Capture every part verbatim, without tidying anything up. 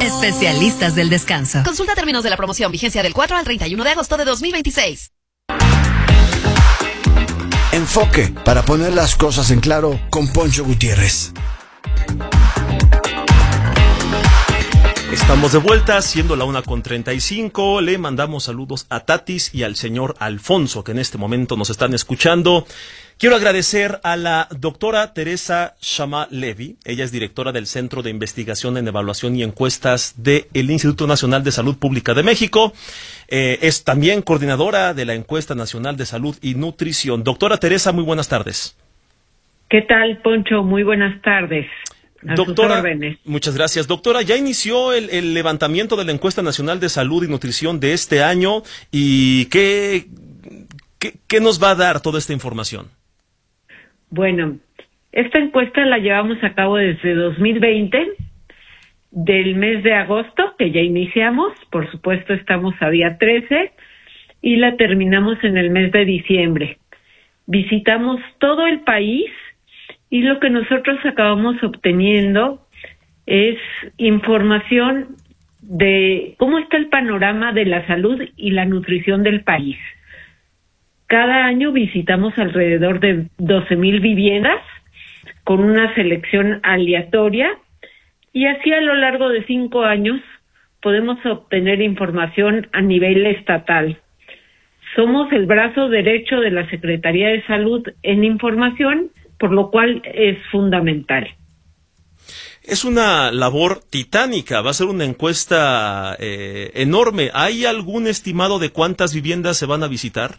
Especialistas del descanso. Consulta términos de la promoción, vigencia del cuatro al treinta y uno de agosto de dos mil veintiséis. Enfoque, para poner las cosas en claro, con Poncho Gutiérrez. Estamos de vuelta, siendo la una con treinta y cinco. Le mandamos saludos a Tatis y al señor Alfonso, que en este momento nos están escuchando. Quiero agradecer a la doctora Teresa Shama Levy. Ella es directora del Centro de Investigación en Evaluación y Encuestas del Instituto Nacional de Salud Pública de México. Eh, es también coordinadora de la Encuesta Nacional de Salud y Nutrición. Doctora Teresa, muy buenas tardes. ¿Qué tal, Poncho? Muy buenas tardes. A Doctora, sus órdenes. muchas gracias. Doctora, ya inició el, el levantamiento de la Encuesta Nacional de Salud y Nutrición de este año. ¿Y qué, qué, qué nos va a dar toda esta información? Bueno, esta encuesta la llevamos a cabo desde dos mil veinte, del mes de agosto, que ya iniciamos, por supuesto estamos a día trece, y la terminamos en el mes de diciembre. Visitamos todo el país y lo que nosotros acabamos obteniendo es información de cómo está el panorama de la salud y la nutrición del país. Cada año visitamos alrededor de doce mil viviendas con una selección aleatoria y así a lo largo de cinco años podemos obtener información a nivel estatal. Somos el brazo derecho de la Secretaría de Salud en información, por lo cual es fundamental. Es una labor titánica, va a ser una encuesta eh, enorme. ¿Hay algún estimado de cuántas viviendas se van a visitar?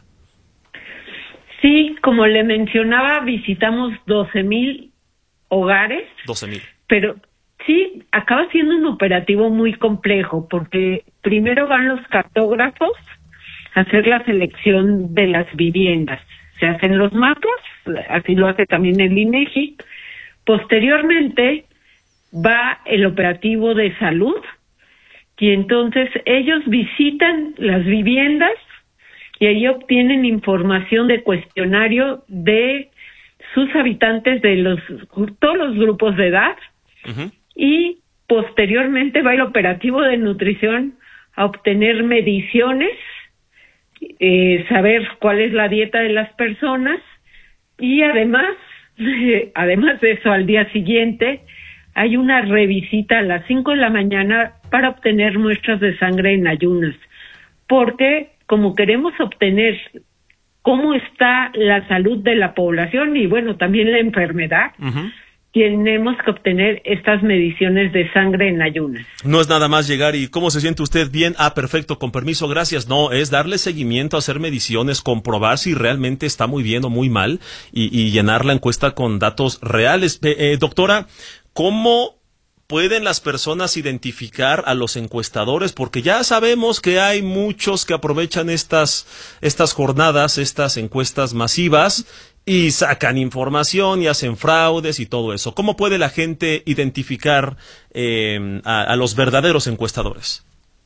Sí, como le mencionaba, visitamos doce mil hogares. doce mil. Pero sí, acaba siendo un operativo muy complejo, porque primero van los cartógrafos a hacer la selección de las viviendas. Se hacen los mapas, así lo hace también el INEGI. Posteriormente va el operativo de salud y entonces ellos visitan las viviendas y ahí obtienen información de cuestionario de sus habitantes de los todos los grupos de edad. Uh-huh. Y posteriormente va el operativo de nutrición a obtener mediciones, Eh, saber cuál es la dieta de las personas y además, eh, además de eso, al día siguiente hay una revisita a las cinco de la mañana para obtener muestras de sangre en ayunas, porque como queremos obtener cómo está la salud de la población y bueno, también la enfermedad, uh-huh. tenemos que obtener estas mediciones de sangre en ayunas. No es nada más llegar y ¿cómo se siente usted? Bien, ah, perfecto, con permiso, gracias. No, es darle seguimiento, hacer mediciones, comprobar si realmente está muy bien o muy mal y, y llenar la encuesta con datos reales. Eh, eh, doctora, ¿cómo pueden las personas identificar a los encuestadores? Porque ya sabemos que hay muchos que aprovechan estas, estas jornadas, estas encuestas masivas, y sacan información y hacen fraudes y todo eso. ¿Cómo puede la gente identificar eh, a, a los verdaderos encuestadores?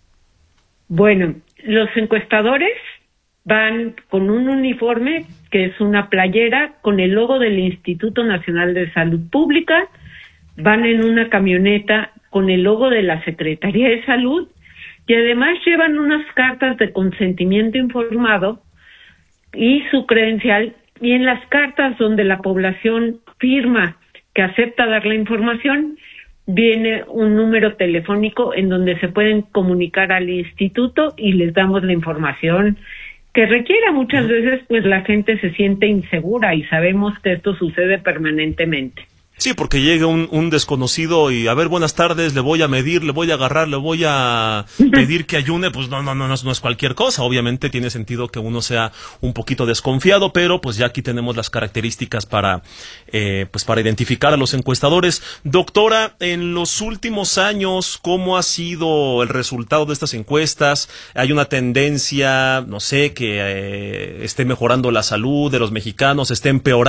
Bueno, los encuestadores van con un uniforme que es una playera con el logo del Instituto Nacional de Salud Pública, van en una camioneta con el logo de la Secretaría de Salud y además llevan unas cartas de consentimiento informado y su credencial. Y en las cartas donde la población firma que acepta dar la información, viene un número telefónico en donde se pueden comunicar al instituto y les damos la información que requiera. Muchas veces pues la gente se siente insegura y sabemos que esto sucede permanentemente. Sí, porque llega un, un desconocido y, a ver, buenas tardes, le voy a medir, le voy a agarrar, le voy a pedir que ayune, pues no, no, no, no, no es cualquier cosa. Obviamente tiene sentido que uno sea un poquito desconfiado, pero pues ya aquí tenemos las características para, eh, pues para identificar a los encuestadores. Doctora, en los últimos años, ¿cómo ha sido el resultado de estas encuestas? ¿Hay una tendencia, no sé, que eh, esté mejorando la salud de los mexicanos, esté empeorando?